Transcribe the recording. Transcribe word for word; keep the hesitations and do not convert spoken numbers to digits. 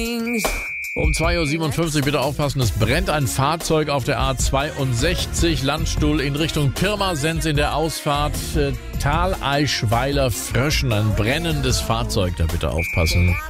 Um zwei Uhr siebenundfünfzig bitte aufpassen, es brennt ein Fahrzeug auf der A zweiundsechzig, Landstuhl in Richtung Pirmasens in der Ausfahrt äh, Thaleischweiler Fröschen, ein brennendes Fahrzeug, da bitte aufpassen.